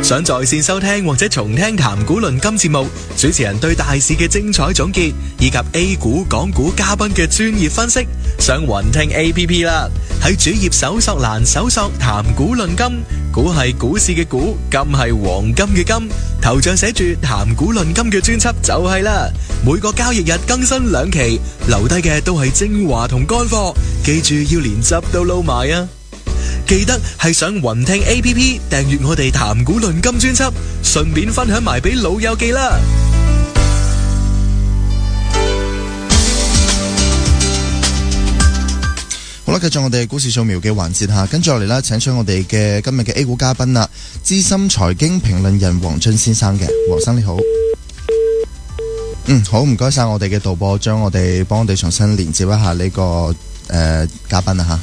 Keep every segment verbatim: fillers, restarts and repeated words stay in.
想在線收聽或者重聽談股論金節目，主持人對大市嘅精彩總結，以及 A 股、港股嘉賓嘅專業分析，上雲聽 A P P 啦。喺主頁搜索欄搜索談股論金，股係股市嘅股，金係黃金嘅金，頭像寫住談股論金嘅專輯就係啦。每個交易日更新兩期，留低嘅都係精華同乾貨，記住要連汁都撈埋啊！記得係上雲聽 A P P 訂閱我哋談股論金專輯，順便分享埋俾老友記啦。 好啦，繼續我哋股市掃描嘅環節下，跟住落嚟啦，請出我哋嘅今日嘅 A 股嘉賓啦，資深財經評論人黃俊先生嘅，黃生你好。嗯，好，唔該晒我哋嘅導播，將我哋幫我哋重新連接一下呢、這個誒、呃、嘉賓啊吓。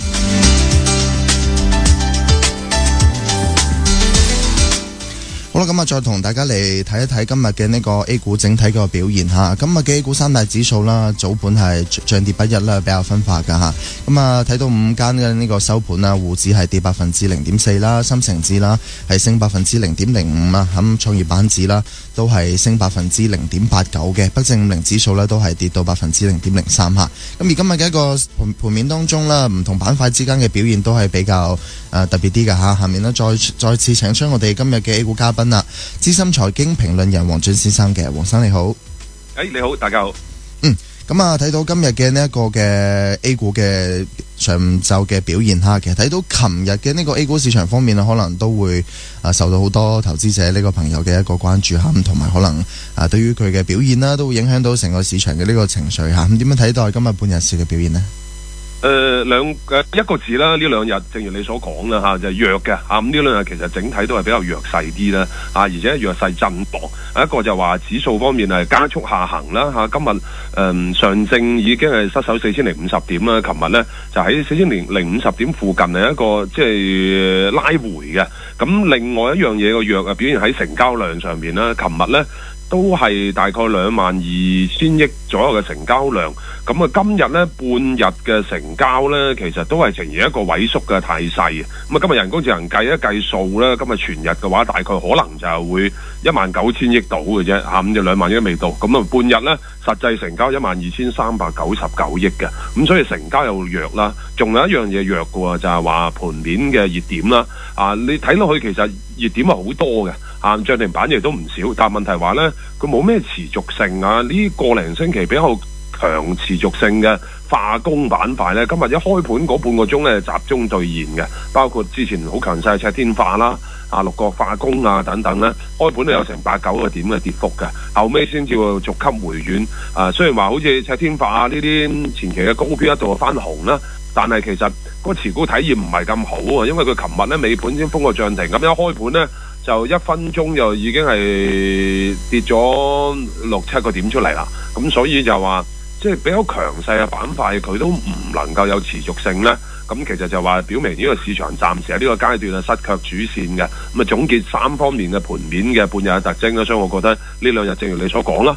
好啦，咁啊，再同大家嚟睇一睇今日嘅呢個 A 股整體嘅表現吓。今日嘅 A 股三大指數啦，早盤係漲跌不一啦，比較分化噶吓。咁啊，睇到五間嘅呢個收盤啦，滬指係跌百分之零點四啦，深成指啦係升百分之零點零五啊，咁創業板指啦都係升百分之零點八九嘅，北證五零指數呢都係跌到百分之零點零三吓。咁而今日嘅一個盤盤面當中啦，唔同板塊之間嘅表現都係比較誒、呃、特別啲噶吓。下面呢，再再次請出我哋今日嘅 A 股嘉賓。資深財經評論人黃俊先生嘅，黃生你好。 誒，你好，大家好。 嗯，咁啊，睇到今日嘅呢一個嘅 A 股嘅上晝嘅表現吓，其實睇到琴日嘅呢個 A 股市場方面啊，可能都會啊受到好多投資者呢個朋友嘅一個關注吓，咁同埋可能啊對於佢嘅表現啦，都會影響到成個市場嘅呢個情緒吓。咁點樣睇待今日半日市嘅表現呢？ 誒、呃，兩誒一個字啦，呢兩日正如你所講啦吓，就係、是、弱嘅吓。咁呢兩日其實整體都係比較弱勢啲啦，啊，而且弱勢震盪。一個就話指數方面係加速下行啦吓。今日誒、呃、上證已經係失守四千零五十點啦，琴日呢就喺四千零零五十點附近係一個即係拉回嘅。咁另外一樣嘢個弱啊表現喺成交量上面啦，琴日呢都係大概兩萬二千億左右嘅成交量。咁啊，今日呢半日嘅成交呢，其實都係呈現一個萎縮嘅態勢。咁啊，今日人工智能計一計數呢，今日全日嘅話，大概可能就係會一萬九千億到嘅啫，下午就兩萬億未到。咁啊，半日呢實際成交一萬二千三百九十九億嘅。咁所以成交又弱啦。仲有一樣嘢弱嘅喎，就係話盤面嘅熱點啦。啊，你睇落去其實熱點係好多嘅。啊，漲停板亦都唔少，但係問題話呢，佢冇咩持續性啊。呢個零星期比較強持續性嘅化工板塊呢，今日一開盤嗰半個鐘呢，集中兌現嘅，包括之前好強勢嘅赤天化啦、啊六國化工啊等等呢，開盤都有成八九個點嘅跌幅嘅，後尾先至會逐級回軟。啊，雖然話好似赤天化啊呢啲前期嘅高標一度翻紅啦，但係其實個持股體驗唔係咁好啊，因為佢琴日呢尾盤先封個漲停，咁一開盤呢，就一分鐘就已經係跌咗六七個點出嚟啦，咁所以就話即係比較強勢嘅板塊，佢都唔能夠有持續性呢。咁其實就話表明呢個市場暫時喺呢個階段係失卻主線嘅。咁啊總結三方面嘅盤面嘅半日嘅特徵啦，所以我覺得呢兩日正如你所講啦。